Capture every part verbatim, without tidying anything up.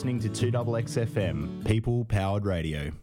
listening to two X X F M, People Powered Radio.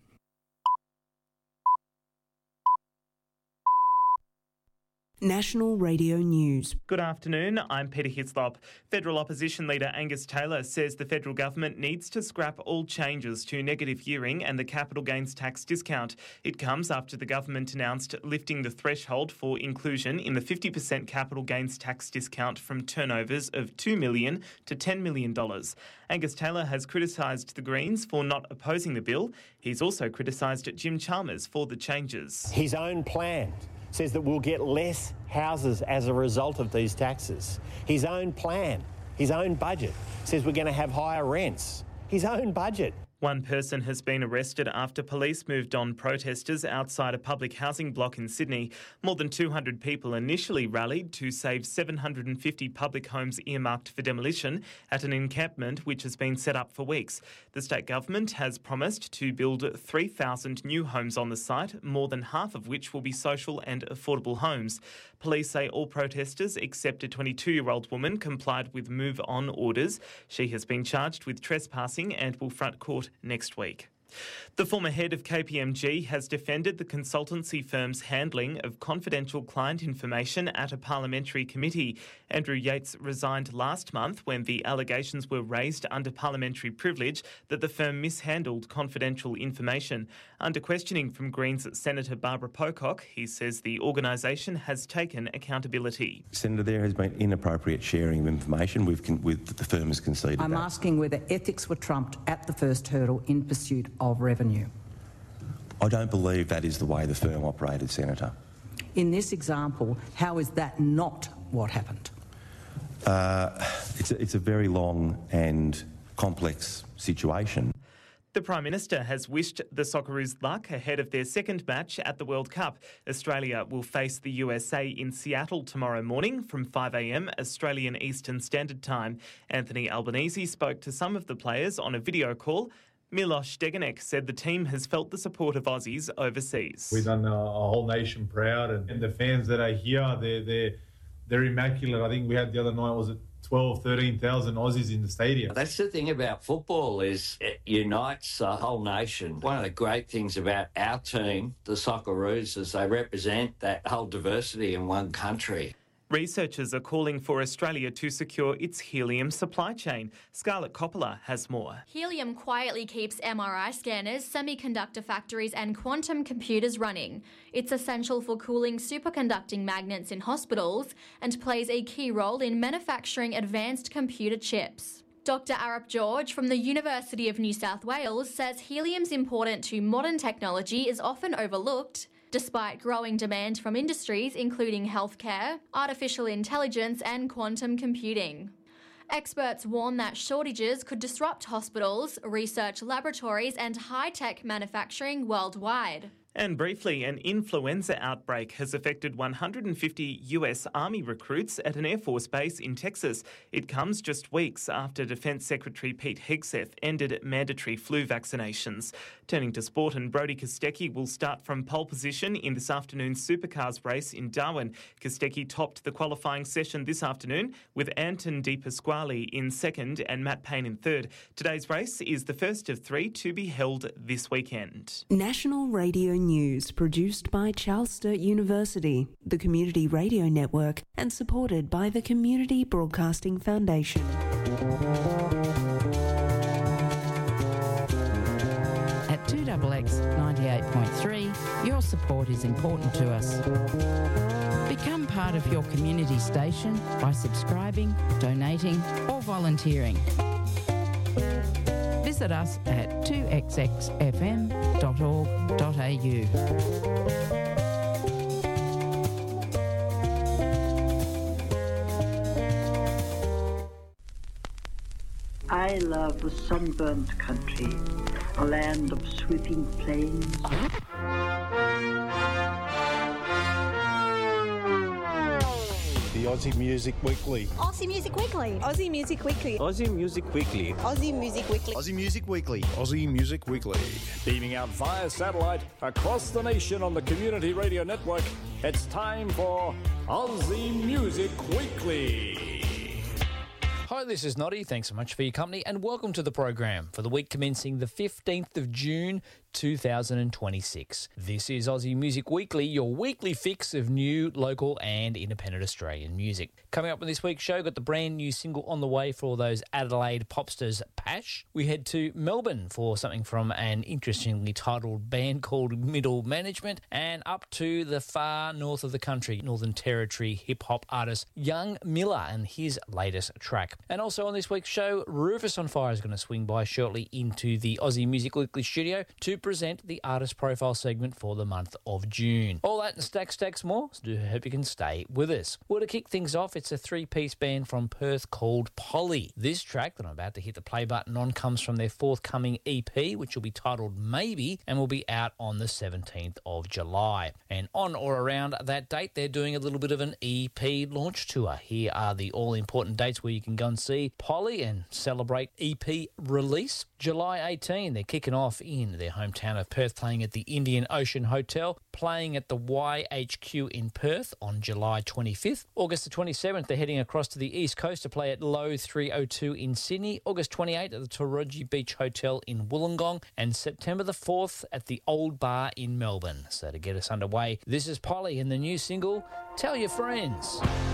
National Radio News. Good afternoon, I'm Peter Hislop. Federal Opposition Leader Angus Taylor says the federal government needs to scrap all changes to negative gearing and the capital gains tax discount. It comes after the government announced lifting the threshold for inclusion in the fifty percent capital gains tax discount from turnovers of two million dollars to ten million dollars. Angus Taylor has criticised the Greens for not opposing the bill. He's also criticised Jim Chalmers for the changes. His own plan says that we'll get less houses as a result of these taxes. His own plan, his own budget, says we're going to have higher rents. His own budget. One person has been arrested after police moved on protesters outside a public housing block in Sydney. More than two hundred people initially rallied to save seven hundred fifty public homes earmarked for demolition at an encampment which has been set up for weeks. The state government has promised to build three thousand new homes on the site, more than half of which will be social and affordable homes. Police say all protesters except a twenty-two-year-old woman complied with move-on orders. She has been charged with trespassing and will front court next week. The former head of K P M G has defended the consultancy firm's handling of confidential client information at a parliamentary committee. Andrew Yates resigned last month when the allegations were raised under parliamentary privilege that the firm mishandled confidential information. Under questioning from Greens Senator Barbara Pocock, he says the organisation has taken accountability. Senator, there has been inappropriate sharing of information with, with the firm has conceded. I'm that. asking whether ethics were trumped at the first hurdle in pursuit of revenue. I don't believe that is the way the firm operated, Senator. In this example, how is that not what happened? Uh, it's, a, it's a very long and complex situation. The Prime Minister has wished the Socceroos luck ahead of their second match at the World Cup. Australia will face the U S A in Seattle tomorrow morning from five a m Australian Eastern Standard Time. Anthony Albanese spoke to some of the players on a video call. Milos Degenek said the team has felt the support of Aussies overseas. We've done a, a whole nation proud, and, and the fans that are here, they're, they're, they're immaculate. I think we had the other night, was it twelve, thirteen thousand Aussies in the stadium. That's the thing about football, is it unites a whole nation. One of the great things about our team, the Socceroos, is they represent that whole diversity in one country. Researchers are calling for Australia to secure its helium supply chain. Scarlett Coppola has more. Helium quietly keeps M R I scanners, semiconductor factories and quantum computers running. It's essential for cooling superconducting magnets in hospitals and plays a key role in manufacturing advanced computer chips. Doctor Arup George from the University of New South Wales says helium's important to modern technology is often overlooked, despite growing demand from industries including healthcare, artificial intelligence and quantum computing. Experts warn that shortages could disrupt hospitals, research laboratories and high-tech manufacturing worldwide. And briefly, an influenza outbreak has affected one hundred fifty U S Army recruits at an Air Force base in Texas. It comes just weeks after Defence Secretary Pete Hegseth ended mandatory flu vaccinations. Turning to sport, and Brodie Kostecki will start from pole position in this afternoon's Supercars race in Darwin. Kostecki topped the qualifying session this afternoon with Anton De Pasquale in second and Matt Payne in third. Today's race is the first of three to be held this weekend. National Radio News, produced by Charles Sturt University, the Community Radio Network, and supported by the Community Broadcasting Foundation. At two X X ninety-eight point three, your support is important to us. Become part of your community station by subscribing, donating or volunteering. Visit us at two x x f m dot org dot a u. I love a sunburnt country, a land of sweeping plains. The Aussie Music Weekly. Aussie Music Weekly. Aussie Music Weekly. Aussie Music Weekly. Aussie Music Weekly. Aussie Music Weekly. Aussie Music Weekly. Beaming out via satellite across the nation on the Community Radio Network, it's time for Aussie Music Weekly. Hi, this is Noddy. Thanks so much for your company and welcome to the program for the week commencing the fifteenth of June two thousand twenty-six. This is Aussie Music Weekly, your weekly fix of new, local and independent Australian music. Coming up on this week's show, got the brand new single on the way for all those Adelaide popsters, Pash. We head to Melbourne for something from an interestingly titled band called Middle Management, and up to the far north of the country, Northern Territory hip-hop artist Young Miller and his latest track. And also on this week's show, Rufus on Fire is going to swing by shortly into the Aussie Music Weekly studio to present the artist profile segment for the month of June. All that and stacks, stacks more, so I hope you can stay with us. Well, to kick things off, it's a three-piece band from Perth called Polly. This track that I'm about to hit the play button on comes from their forthcoming E P, which will be titled Maybe, and will be out on the seventeenth of July. And on or around that date, they're doing a little bit of an E P launch tour. Here are the all-important dates where you can go and see Polly and celebrate E P release. July eighteenth, they're kicking off in their hometown of Perth, playing at the Indian Ocean Hotel, playing at the Y H Q in Perth on July twenty-fifth. August the twenty-seventh, they're heading across to the East Coast to play at Low three oh two in Sydney. August twenty-eighth at the Taraji Beach Hotel in Wollongong, and September the fourth at the Old Bar in Melbourne. So to get us underway, this is Polly and the new single, Tell Your Friends.